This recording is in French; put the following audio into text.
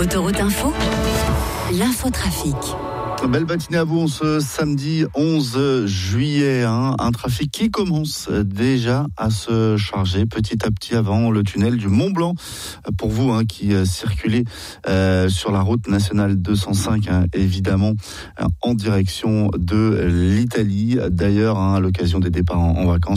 Autoroute Info, l'infotrafic. Belle matinée à vous, ce samedi 11 juillet. Un trafic qui commence déjà à se charger petit à petit avant le tunnel du Mont Blanc. Pour vous qui circulez sur la route nationale 205, évidemment, en direction de l'Italie. D'ailleurs, à l'occasion des départs en vacances,